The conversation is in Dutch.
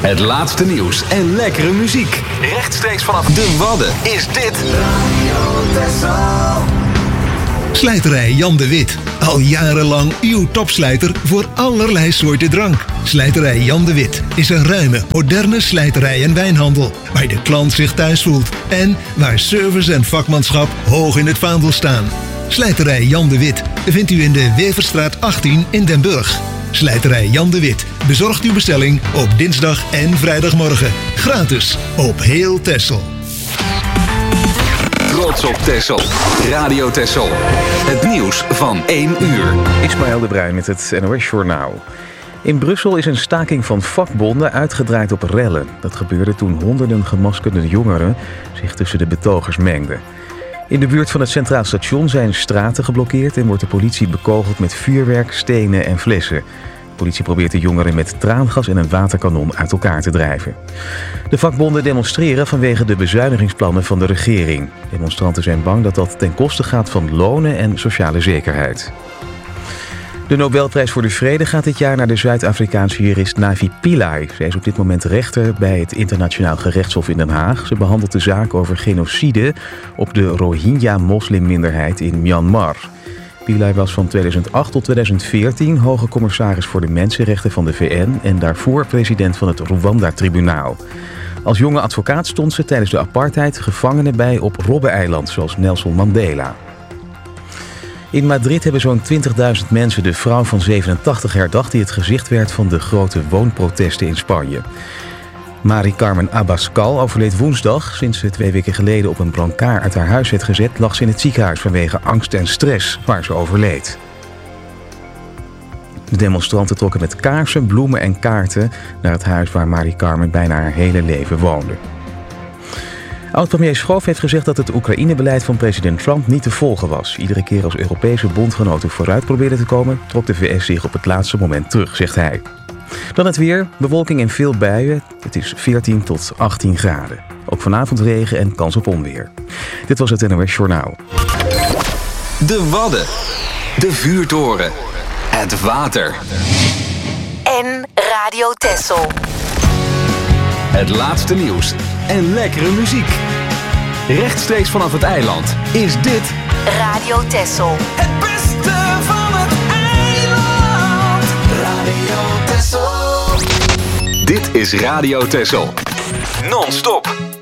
Het laatste nieuws en lekkere muziek. Rechtstreeks vanaf de Wadden is dit Radio Texel. Slijterij Jan de Wit. Al jarenlang uw topslijter voor allerlei soorten drank. Slijterij Jan de Wit is een ruime, moderne slijterij en wijnhandel. Waar de klant zich thuis voelt. En waar service en vakmanschap hoog in het vaandel staan. Slijterij Jan de Wit vindt u in de Weverstraat 18 in Den Burg. Slijterij Jan de Wit bezorgt uw bestelling op dinsdag en vrijdagmorgen. Gratis op heel Texel. Trots op Texel. Radio Texel. Het nieuws van 1 uur. Ismaël de Bruin met het NOS-journaal. In Brussel is een staking van vakbonden uitgedraaid op rellen. Dat gebeurde toen honderden gemaskerde jongeren zich tussen de betogers mengden. In de buurt van het Centraal Station zijn straten geblokkeerd en wordt de politie bekogeld met vuurwerk, stenen en flessen. De politie probeert de jongeren met traangas en een waterkanon uit elkaar te drijven. De vakbonden demonstreren vanwege de bezuinigingsplannen van de regering. Demonstranten zijn bang dat dat ten koste gaat van lonen en sociale zekerheid. De Nobelprijs voor de Vrede gaat dit jaar naar de Zuid-Afrikaanse jurist Navi Pillay. Zij is op dit moment rechter bij het Internationaal Gerechtshof in Den Haag. Ze behandelt de zaak over genocide op de Rohingya-moslimminderheid in Myanmar. Pillay was van 2008 tot 2014 hoge commissaris voor de mensenrechten van de VN en daarvoor president van het Rwanda-tribunaal. Als jonge advocaat stond ze tijdens de apartheid gevangenen bij op Robben-eiland, zoals Nelson Mandela. In Madrid hebben zo'n 20.000 mensen de vrouw van 87 herdacht die het gezicht werd van de grote woonprotesten in Spanje. Mari Carmen Abascal overleed woensdag. Sinds ze 2 weken geleden op een brancard uit haar huis werd gezet, lag ze in het ziekenhuis vanwege angst en stress, waar ze overleed. De demonstranten trokken met kaarsen, bloemen en kaarten naar het huis waar Mari Carmen bijna haar hele leven woonde. Oud-premier Schoof heeft gezegd dat het Oekraïne-beleid van president Trump niet te volgen was. Iedere keer als Europese bondgenoten vooruit probeerden te komen, trok de VS zich op het laatste moment terug, zegt hij. Dan het weer, bewolking en veel buien. Het is 14 tot 18 graden. Ook vanavond regen en kans op onweer. Dit was het NOS Journaal. De Wadden. De vuurtoren. Het water. En Radio Texel. Het laatste nieuws en lekkere muziek. Rechtstreeks vanaf het eiland is dit Radio Texel. Het beste van het eiland. Radio Texel. Dit is Radio Texel. Non-stop.